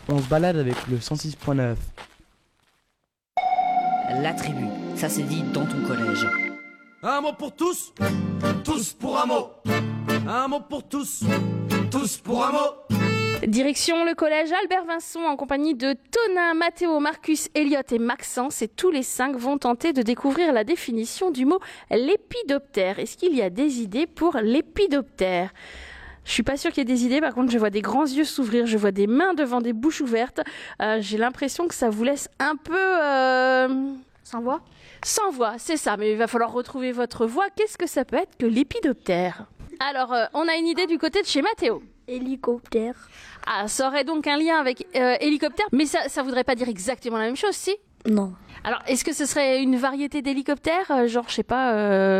On se balade avec le 106.9. La tribu, ça se dit dans ton collège. Un mot pour tous, tous pour un mot. Un mot pour tous, tous pour un mot. Direction le collège Albert Vincent en compagnie de Tonin, Mathéo, Marcus, Elliot et Maxence. Et tous les 5 vont tenter de découvrir la définition du mot lépidoptère. Est-ce qu'il y a des idées pour lépidoptère ? Je suis pas sûre qu'il y ait des idées. Par contre, je vois des grands yeux s'ouvrir. Je vois des mains devant des bouches ouvertes. J'ai l'impression que ça vous laisse un peu... Sans voix ? Sans voix, c'est ça. Mais il va falloir retrouver votre voix. Qu'est-ce que ça peut être que lépidoptère ? Alors, on a une idée du côté de chez Mathéo. Hélicoptère. Ah, ça aurait donc un lien avec hélicoptère. Mais ça voudrait pas dire exactement la même chose, si ? Non. Alors, est-ce que ce serait une variété d'hélicoptères ? Genre, je sais pas,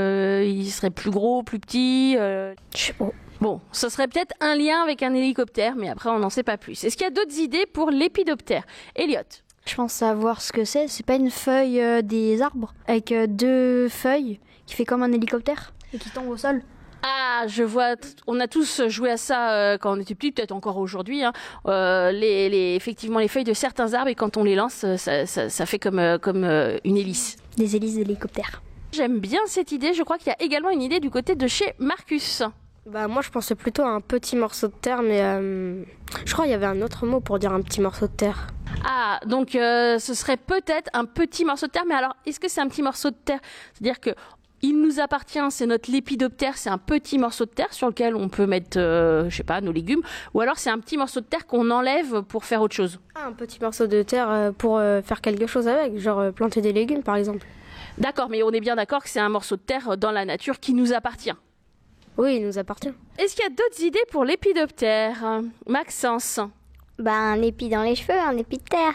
il serait plus gros, plus petit Je sais pas. Bon, ce serait peut-être un lien avec un hélicoptère, mais après, on n'en sait pas plus. Est-ce qu'il y a d'autres idées pour lépidoptère ? Elliot ? Je pense savoir ce que c'est. C'est pas une feuille des arbres avec 2 feuilles qui fait comme un hélicoptère et qui tombe au sol. Ah, je vois, on a tous joué à ça quand on était petits, peut-être encore aujourd'hui. Hein. Effectivement, les feuilles de certains arbres, et quand on les lance, ça fait comme une hélice. Des hélices d'hélicoptère. J'aime bien cette idée. Je crois qu'il y a également une idée du côté de chez Marcus. Moi, je pensais plutôt à un petit morceau de terre, mais je crois qu'il y avait un autre mot pour dire un petit morceau de terre. Ah, donc ce serait peut-être un petit morceau de terre. Mais alors, est-ce que c'est un petit morceau de terre ? C'est-à-dire que il nous appartient, c'est notre lépidoptère, c'est un petit morceau de terre sur lequel on peut mettre, je sais pas, nos légumes. Ou alors c'est un petit morceau de terre qu'on enlève pour faire autre chose. Ah, un petit morceau de terre pour faire quelque chose avec, genre planter des légumes par exemple. D'accord, mais on est bien d'accord que c'est un morceau de terre dans la nature qui nous appartient. Oui, il nous appartient. Est-ce qu'il y a d'autres idées pour lépidoptère ? Maxence ? Un épi dans les cheveux, un épi de terre.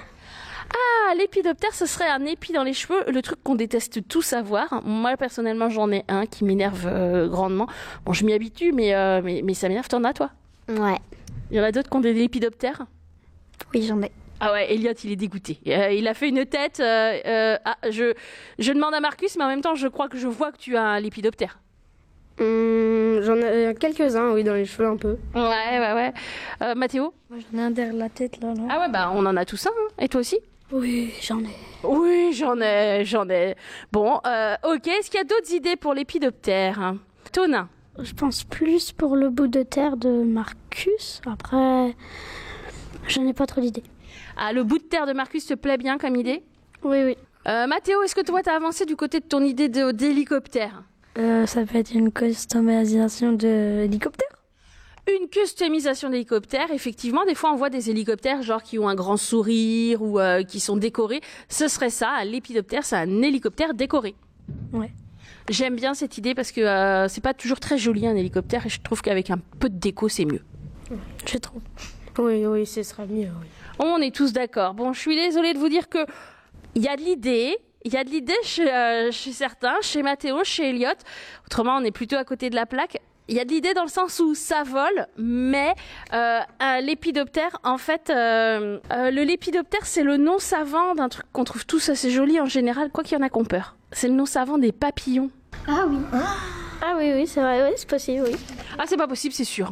Ah, lépidoptère, ce serait un épi dans les cheveux, le truc qu'on déteste tous avoir. Moi, personnellement, j'en ai un qui m'énerve grandement. Bon, je m'y habitue, mais ça m'énerve. T'en as, toi ? Ouais. Il y en a d'autres qui ont des lépidoptères ? Oui, j'en ai. Ah ouais, Elliot, il est dégoûté. Il a fait une tête. Je demande à Marcus, mais en même temps, je crois que je vois que tu as un lépidoptère. J'en ai quelques-uns, oui, dans les cheveux un peu. Ouais. Mathéo ? Moi, j'en ai un derrière la tête, là. Ah ouais, on en a tous un. Hein. Et toi aussi ? Oui, j'en ai. Oui, j'en ai. Bon, ok. Est-ce qu'il y a d'autres idées pour lépidoptère ? Tonin ? Je pense plus pour le bout de terre de Marcus. Après, j'en ai pas trop d'idées. Ah, le bout de terre de Marcus te plaît bien comme idée ? Oui. Mathéo, est-ce que toi, t'as avancé du côté de ton idée d'hélicoptère ? Ça peut être une customisation d'hélicoptère. Une customisation d'hélicoptère, effectivement. Des fois, on voit des hélicoptères genre qui ont un grand sourire ou qui sont décorés. Ce serait ça, un lépidoptère, c'est un hélicoptère décoré. Ouais. J'aime bien cette idée parce que c'est pas toujours très joli un hélicoptère et je trouve qu'avec un peu de déco, c'est mieux. Je trouve. Oui, ce sera mieux, oui. On est tous d'accord. Bon, je suis désolée de vous dire que il y a de l'idée. Il y a de l'idée chez certains, chez Mathéo, chez Elliot. Autrement, on est plutôt à côté de la plaque. Il y a de l'idée dans le sens où ça vole, mais un lépidoptère, en fait, le lépidoptère, c'est le nom savant d'un truc qu'on trouve tous assez joli en général, quoi qu'il y en a qu'on peur. C'est le nom savant des papillons. Ah oui. Ah oui, c'est vrai, oui, c'est possible, oui. Ah, c'est pas possible, c'est sûr.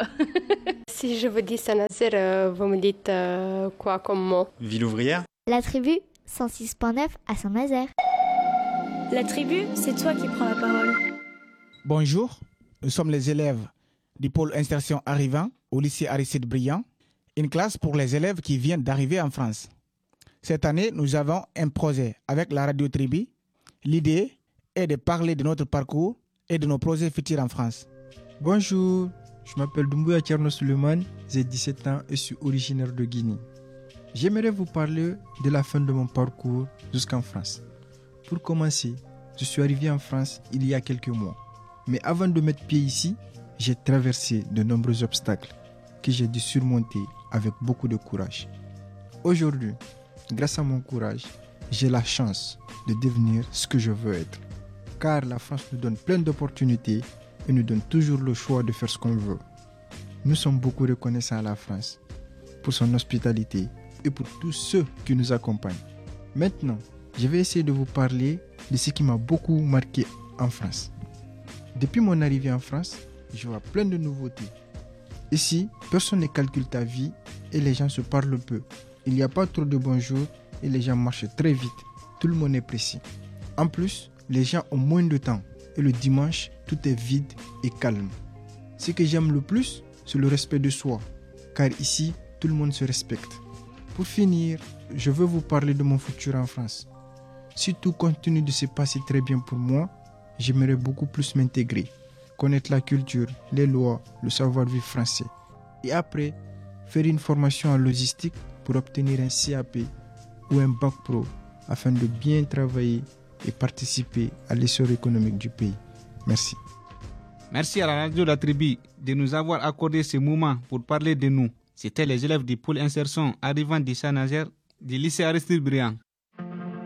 Si je vous dis Saint-Nazaire, vous me dites quoi comme mot ? Ville ouvrière ? La tribu, 106.9 à Saint-Nazaire. La tribu, c'est toi qui prends la parole. Bonjour, nous sommes les élèves du pôle insertion arrivant au lycée Aristide Briand, une classe pour les élèves qui viennent d'arriver en France. Cette année, nous avons un projet avec la radio Tribu. L'idée est de parler de notre parcours et de nos projets futurs en France. Bonjour, je m'appelle Doumbouya Tcherno Suleiman, j'ai 17 ans et suis originaire de Guinée. J'aimerais vous parler de la fin de mon parcours jusqu'en France. Pour commencer, je suis arrivé en France il y a quelques mois. Mais avant de mettre pied ici, j'ai traversé de nombreux obstacles que j'ai dû surmonter avec beaucoup de courage. Aujourd'hui, grâce à mon courage, j'ai la chance de devenir ce que je veux être. Car la France nous donne plein d'opportunités et nous donne toujours le choix de faire ce qu'on veut. Nous sommes beaucoup reconnaissants à la France pour son hospitalité et pour tous ceux qui nous accompagnent. Maintenant, je vais essayer de vous parler de ce qui m'a beaucoup marqué en France. Depuis mon arrivée en France, je vois plein de nouveautés. Ici, personne ne calcule ta vie et les gens se parlent peu. Il n'y a pas trop de bonjour et les gens marchent très vite. Tout le monde est précis. En plus, les gens ont moins de temps et le dimanche, tout est vide et calme. Ce que j'aime le plus, c'est le respect de soi, car ici, tout le monde se respecte. Pour finir, je veux vous parler de mon futur en France. Si tout continue de se passer très bien pour moi, j'aimerais beaucoup plus m'intégrer, connaître la culture, les lois, le savoir-vivre français. Et après, faire une formation en logistique pour obtenir un CAP ou un bac pro afin de bien travailler et participer à l'essor économique du pays. Merci. Merci à la radio La Tribu de nous avoir accordé ce moment pour parler de nous. C'était les élèves du pôle insertion arrivant de Saint-Nazaire du lycée Aristide Briand.